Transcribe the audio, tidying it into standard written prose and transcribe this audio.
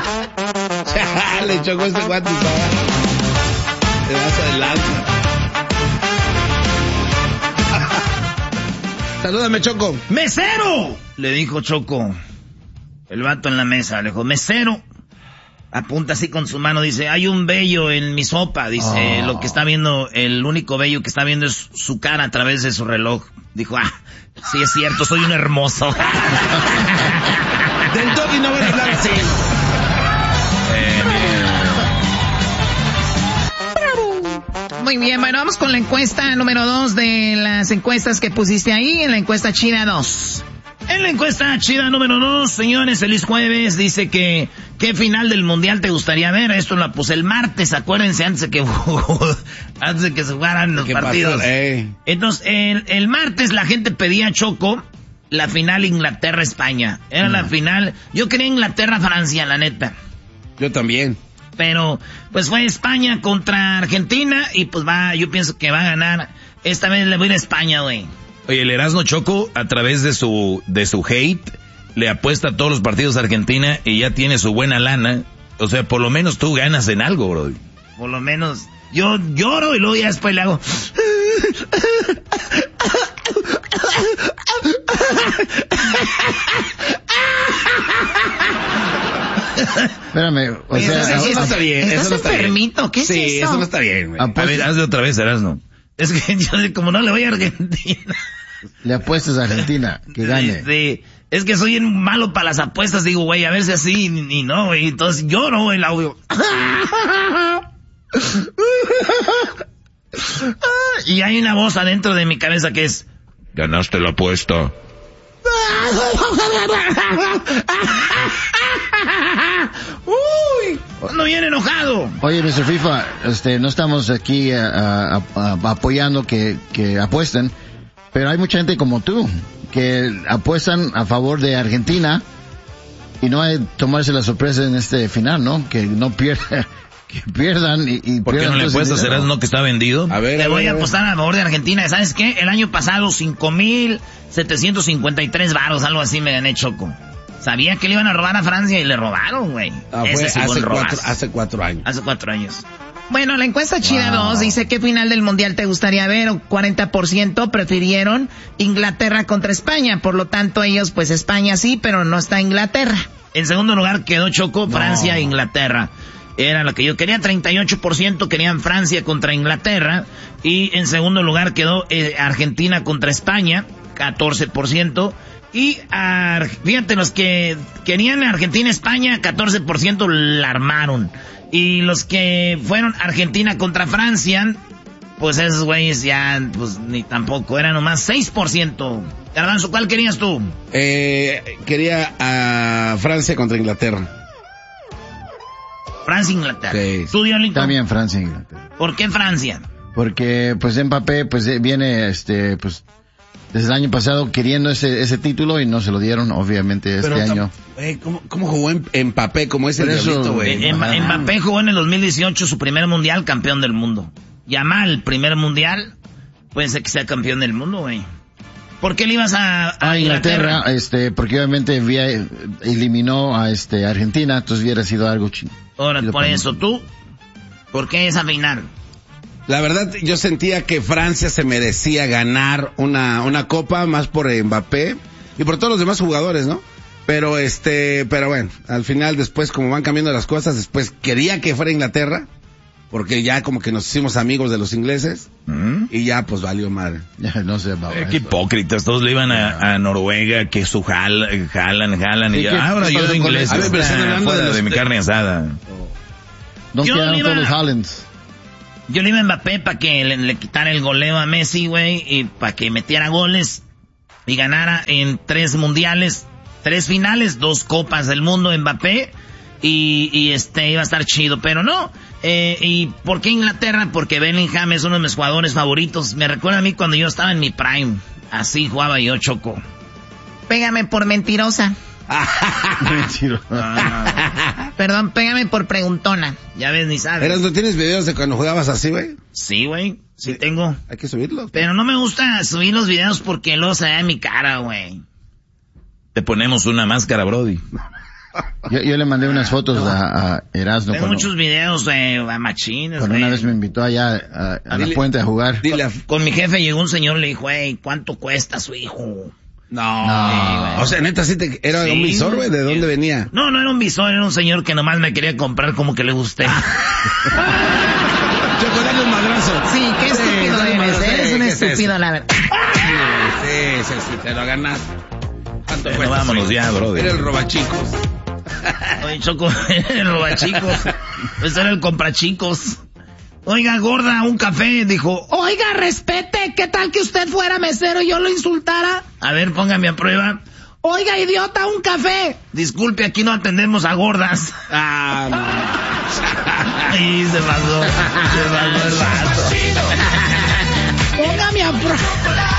Le chocó este guante. Te vas adelante. Salúdame, Choco. ¡Mesero! Le dijo Choco. El vato en la mesa. Le dijo, mesero. Apunta así con su mano. Dice, hay un vello en mi sopa. Dice, lo que está viendo, el único vello que está viendo es su cara a través de su reloj. Dijo, sí es cierto, soy un hermoso. Del Doggy no van a hablar así. Muy bien, bueno, vamos con la encuesta número 2 de las encuestas que pusiste ahí, en la encuesta China 2. En la encuesta chida número 2, señores, feliz jueves. Dice que, ¿qué final del mundial te gustaría ver? Esto lo puse el martes, acuérdense, antes de que se jugaran los partidos. Entonces, el martes la gente pedía, Choco, la final Inglaterra-España. Era la final, yo quería Inglaterra-Francia, la neta. Yo también. Pero, pues fue España contra Argentina y pues yo pienso que va a ganar. Esta vez le voy a ir a España, güey. Oye, el Erasmo Choco, a través de su hate, le apuesta a todos los partidos a Argentina y ya tiene su buena lana. O sea, por lo menos tú ganas en algo, bro. Por lo menos, yo lloro y luego ya después le hago... Espérame, o sea... Eso no está bien. ¿Estás enfermito? ¿Qué es eso? Sí, eso no está bien, güey. A ver, hazlo otra vez, Erasmo. Es que yo, como no le voy a Argentina... Le apuestas a Argentina, que gane. Sí, es que soy malo para las apuestas, digo, güey, a ver si así, y no, güey, entonces lloro, güey, el audio. Y hay una voz adentro de mi cabeza que es... Ganaste la apuesta. Uy, no viene enojado. Oye, Mr. FIFA, no estamos aquí apoyando que apuesten, pero hay mucha gente como tú que apuestan a favor de Argentina y no hay tomarse la sorpresa en este final, ¿no? Que no pierda, que pierdan y ¿por qué no le apuestas, Erasmo, que está vendido? A ver, voy a apostar a favor de Argentina. ¿Sabes qué? El año pasado 5,753 varos, algo así me gané, Choco. Sabía que le iban a robar a Francia y le robaron, güey. Hace 4 años. Hace 4 años. Bueno, la encuesta China 2 dice, ¿qué final del mundial te gustaría ver? 40% prefirieron Inglaterra contra España. Por lo tanto, ellos, pues España sí, pero no está Inglaterra. En segundo lugar quedó, Choco, Francia e Inglaterra. Era lo que yo quería, 38% querían Francia contra Inglaterra. Y en segundo lugar quedó Argentina contra España, 14%. Y fíjate, los que querían Argentina-España, 14% la armaron. Y los que fueron Argentina contra Francia, pues esos güeyes ya, pues ni tampoco, era nomás 6%. Garbanzo, ¿cuál querías tú? Quería a Francia contra Inglaterra. Francia-Inglaterra. Sí. ¿Tú, Diolito? También Francia e Inglaterra. ¿Por qué Francia? Porque, pues, Mbappé, pues, viene, pues, desde el año pasado queriendo ese título y no se lo dieron, obviamente, este año. ¿Cómo jugó Mbappé como ese diablito, güey? Mbappé jugó en el 2018 su primer mundial, campeón del mundo. Yamal, primer mundial, puede ser que sea campeón del mundo, güey. ¿Por qué le ibas a Inglaterra? Porque obviamente eliminó a Argentina, entonces hubiera sido algo chido. Ahora, por eso, ¿tú? ¿Por qué esa final? La verdad, yo sentía que Francia se merecía ganar una copa, más por Mbappé y por todos los demás jugadores, ¿no? Pero bueno, al final, después, como van cambiando las cosas, después quería que fuera Inglaterra, porque ya como que nos hicimos amigos de los ingleses, y ya pues valió madre. Ya no sé, qué hipócritas, todos le iban a Noruega, que su jalan, y ya, ahora yo de inglés, a ver, pero están hablando fuera de mi carne asada. No quedaron todos los Haalands. Yo le iba a Mbappé para que le quitara el goleo a Messi, güey, y para que metiera goles y ganara en 3 mundiales, 3 finales, 2 copas del mundo Mbappé, y iba a estar chido, pero no. ¿Y por qué Inglaterra? Porque Bellingham es uno de mis jugadores favoritos. Me recuerda a mí cuando yo estaba en mi prime. Así jugaba yo, Choco. Pégame por mentirosa. Perdón, pégame por preguntona. Ya ves, ni sabes. ¿Pero no tienes videos de cuando jugabas así, güey? Sí, güey. Sí tengo. Hay que subirlos. Pero no me gusta subir los videos porque luego se ve mi cara, güey. Te ponemos una máscara, brody. Yo le mandé unas fotos a Erasmo. Tengo muchos videos a machines. Cuando una vez me invitó allá a la puente a jugar. Con mi jefe llegó un señor y le dijo, ¿cuánto cuesta su hijo? No. O sea, neta, era un visor, güey. ¿De dónde venía? No era un visor, era un señor que nomás me quería comprar como que le gusté. Choco, dale un madrazo. Sí, qué estúpido eres. Eres un estúpido, la verdad. Sí, te lo ganas. ¿Cuánto cuesta? Vámonos ya, brother. Era el robachicos. Oye, Choco, era el robachicos. Ese era el comprachicos. Oiga, gorda, un café, dijo. Oiga, respete, ¿qué tal que usted fuera mesero y yo lo insultara? A ver, póngame a prueba. Oiga, idiota, un café. Disculpe, aquí no atendemos a gordas. No. Ahí se pasó el vato. Póngame a prueba.